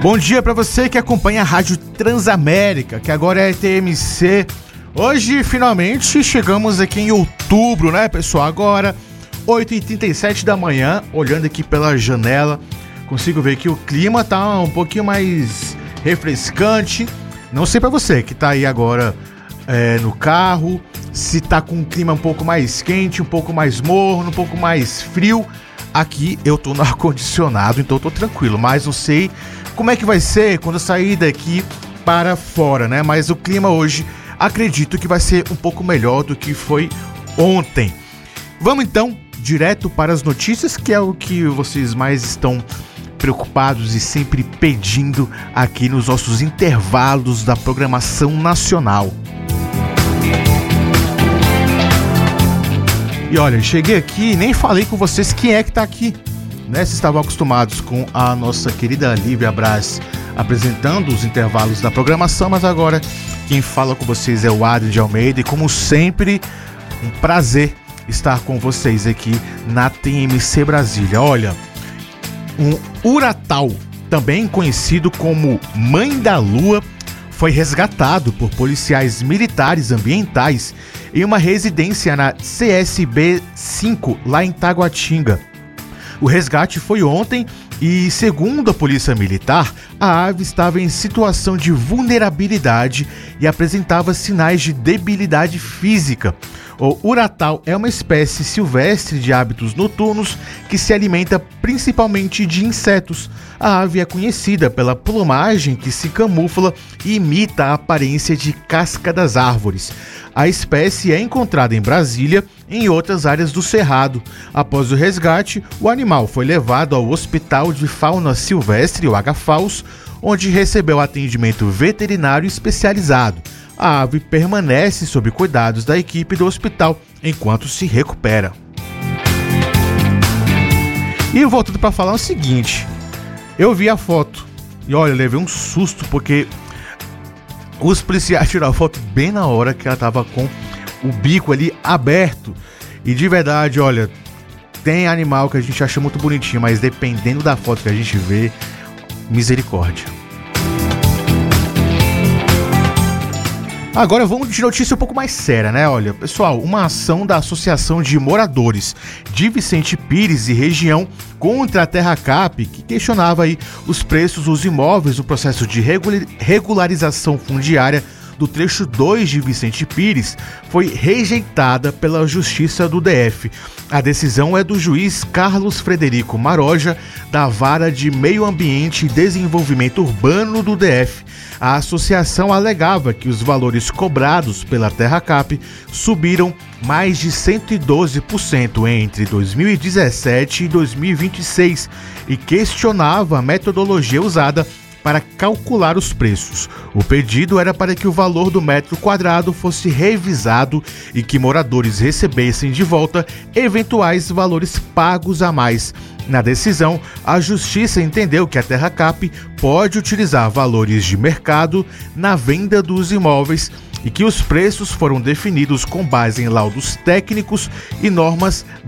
Bom dia para você que acompanha a Rádio Transamérica, que agora é TMC. Hoje, finalmente, chegamos aqui em outubro, né, pessoal? Agora, 8h37 da manhã, olhando aqui pela janela, consigo ver que o clima tá um pouquinho mais refrescante. Não sei para você que tá aí agora no carro, se tá com um clima um pouco mais quente, um pouco mais morno, um pouco mais frio. Aqui eu tô no ar-condicionado, então eu tô tranquilo, mas não sei como é que vai ser quando eu sair daqui para fora, né? Mas o clima hoje, acredito que vai ser um pouco melhor do que foi ontem. Vamos então direto para as notícias, que é o que vocês mais estão preocupados e sempre pedindo aqui nos nossos intervalos da programação nacional. E olha, cheguei aqui e nem falei com vocês quem é que tá aqui, né? Vocês estavam acostumados com a nossa querida Lívia Braz apresentando os intervalos da programação, mas agora quem fala com vocês é o Adri de Almeida e, como sempre, um prazer estar com vocês aqui na TMC Brasília. Olha, um Uratal, também conhecido como Mãe da Lua, foi resgatado por policiais militares ambientais em uma residência na CSB 5, lá em Taguatinga. O resgate foi ontem e, segundo a Polícia Militar, a ave estava em situação de vulnerabilidade e apresentava sinais de debilidade física. O Uratal é uma espécie silvestre de hábitos noturnos que se alimenta principalmente de insetos. A ave é conhecida pela plumagem que se camufla e imita a aparência de casca das árvores. A espécie é encontrada em Brasília e em outras áreas do Cerrado. Após o resgate, o animal foi levado ao Hospital de Fauna Silvestre, o HFAUS, onde recebeu atendimento veterinário especializado. A ave permanece sob cuidados da equipe do hospital enquanto se recupera. E voltando para falar o seguinte, eu vi a foto e olha, eu levei um susto porque os policiais tiraram a foto bem na hora que ela estava com o bico ali aberto. E de verdade, olha, tem animal que a gente acha muito bonitinho, mas dependendo da foto que a gente vê, misericórdia. Agora vamos de notícia um pouco mais séria, né? Olha, pessoal, uma ação da Associação de Moradores de Vicente Pires e região contra a Terracap, que questionava aí os preços dos imóveis no processo de regularização fundiária do trecho 2 de Vicente Pires, foi rejeitada pela Justiça do DF. A decisão é do juiz Carlos Frederico Maroja, da Vara de Meio Ambiente e Desenvolvimento Urbano do DF. A associação alegava que os valores cobrados pela Terracap subiram mais de 112% entre 2017 e 2026 e questionava a metodologia usada para calcular os preços. O pedido era para que o valor do metro quadrado fosse revisado e que moradores recebessem de volta eventuais valores pagos a mais. Na decisão, a Justiça entendeu que a Terracap pode utilizar valores de mercado na venda dos imóveis e que os preços foram definidos com base em laudos técnicos e normas